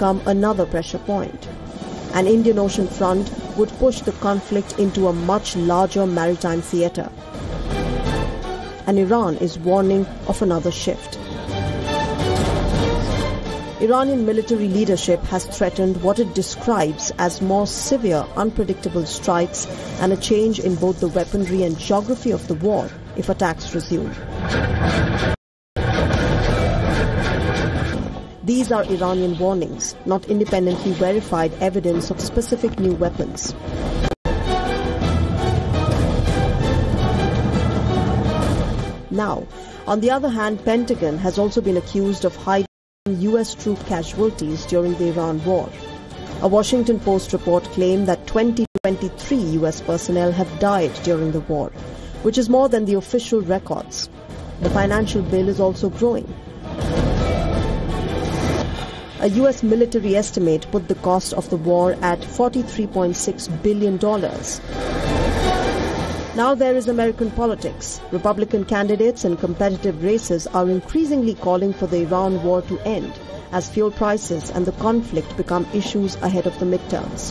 become another pressure point. An Indian Ocean front would push the conflict into a much larger maritime theatre. And Iran is warning of another shift. Iranian military leadership has threatened what it describes as more severe, unpredictable strikes and a change in both the weaponry and geography of the war if attacks resume. These are Iranian warnings, not independently verified evidence of specific new weapons. Now, on the other hand, Pentagon has also been accused of hiding U.S. troop casualties during the Iran war. A Washington Post report claimed that 23 U.S. personnel have died during the war, which is more than the official records. The financial bill is also growing. A U.S. military estimate put the cost of the war at $43.6 billion. Now there is American politics. Republican candidates in competitive races are increasingly calling for the Iran war to end as fuel prices and the conflict become issues ahead of the midterms.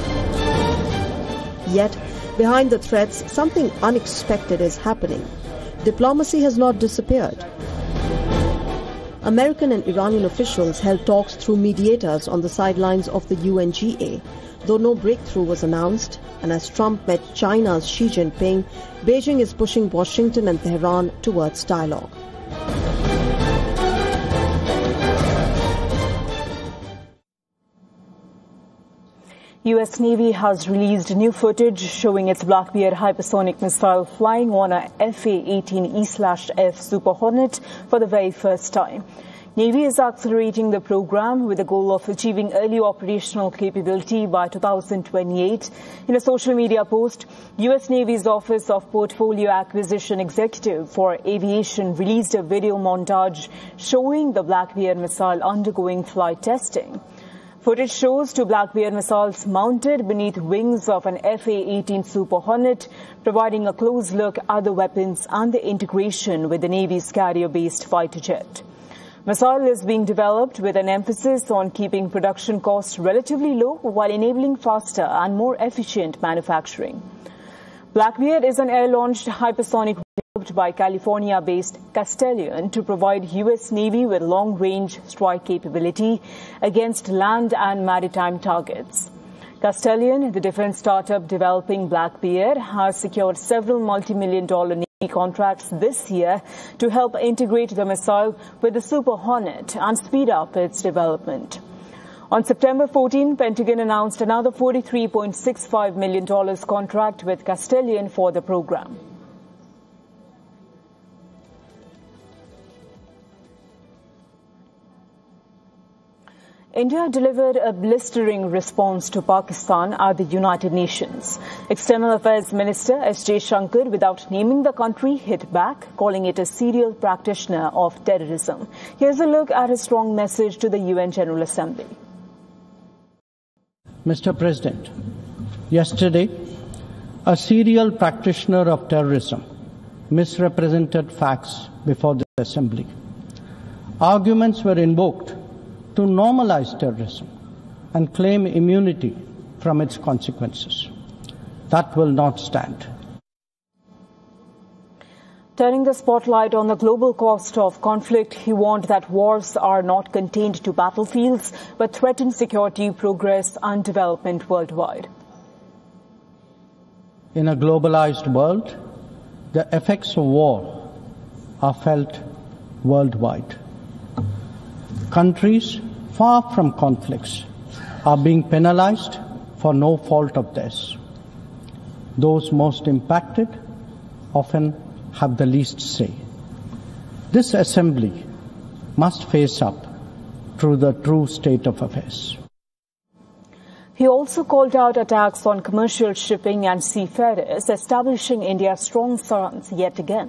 Yet, behind the threats, something unexpected is happening. Diplomacy has not disappeared. American and Iranian officials held talks through mediators on the sidelines of the UNGA, though no breakthrough was announced, and as Trump met China's Xi Jinping, Beijing is pushing Washington and Tehran towards dialogue. U.S. Navy has released new footage showing its Blackbeard hypersonic missile flying on a FA-18E/F Super Hornet for the very first time. Navy is accelerating the program with the goal of achieving early operational capability by 2028. In a social media post, U.S. Navy's Office of Portfolio Acquisition Executive for Aviation released a video montage showing the Blackbeard missile undergoing flight testing. Footage shows two Blackbeard missiles mounted beneath wings of an FA-18 Super Hornet, providing a close look at the weapons and the integration with the Navy's carrier-based fighter jet. Missile is being developed with an emphasis on keeping production costs relatively low while enabling faster and more efficient manufacturing. Blackbeard is an air-launched hypersonic developed by California-based Castelion to provide U.S. Navy with long-range strike capability against land and maritime targets. Castelion, the defense startup developing Blackbeard, has secured several multi-million-dollar Navy contracts this year to help integrate the missile with the Super Hornet and speed up its development. On September 14, Pentagon announced another $43.65 million contract with Castelion for the program. India delivered a blistering response to Pakistan at the United Nations. External Affairs Minister S. Jaishankar, without naming the country, hit back, calling it a serial practitioner of terrorism. Here's a look at his strong message to the UN General Assembly. Mr. President, yesterday, a serial practitioner of terrorism misrepresented facts before the Assembly. Arguments were invoked to normalize terrorism and claim immunity from its consequences. That will not stand. Turning the spotlight on the global cost of conflict, he warned that wars are not contained to battlefields, but threaten security, progress, and development worldwide. In a globalized world, the effects of war are felt worldwide. Countries far from conflicts are being penalized for no fault of theirs. Those most impacted often have the least say. This Assembly must face up to the true state of affairs. He also called out attacks on commercial shipping and seafarers, establishing India's strong stance yet again.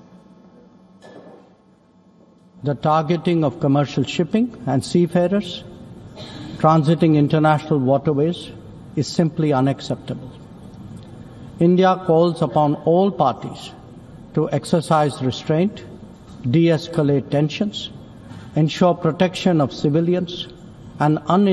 The targeting of commercial shipping and seafarers transiting international waterways is simply unacceptable. India calls upon all parties to exercise restraint, de-escalate tensions, ensure protection of civilians, and